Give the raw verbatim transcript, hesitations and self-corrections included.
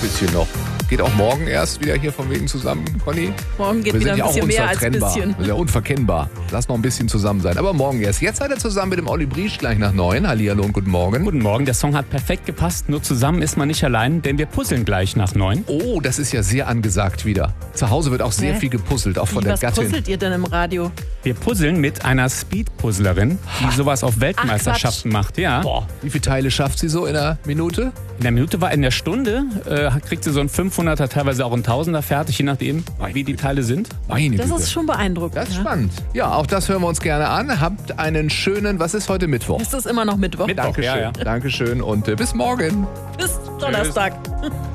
bisschen noch. Geht auch morgen erst wieder hier von wegen zusammen, Conny? Morgen geht Wir wieder sind ein ja auch bisschen mehr als ein unzertrennbar. bisschen. Wir sind ja unverkennbar. Lass noch ein bisschen zusammen sein. Aber morgen erst. Jetzt seid ihr zusammen mit dem Olli Briesch gleich nach neun. Hallihallo und guten Morgen. Guten Morgen, der Song hat perfekt gepasst. Nur zusammen ist man nicht allein, denn wir puzzeln gleich nach neun. Oh, das ist ja sehr angesagt wieder. Zu Hause wird auch sehr Hä? viel gepuzzelt, auch von Wie, der was Gattin. puzzelt ihr denn im Radio? Wir puzzeln mit einer Speed-Puzzlerin, die sowas auf Weltmeisterschaften macht. Ja. Boah, wie viele Teile schafft sie so in einer Minute? In der Minute war in der Stunde, äh, kriegt sie so ein fünfhunderter, teilweise auch ein Tausender fertig, je nachdem, wie die Teile sind. Meine Das Güte. ist schon beeindruckend. Das ist ja? spannend. Ja, auch das hören wir uns gerne an. Habt einen schönen, was ist heute Mittwoch? Ist das immer noch Mittwoch? Mittwoch, Dankeschön. ja, ja. Dankeschön und äh, bis morgen. Bis Donnerstag.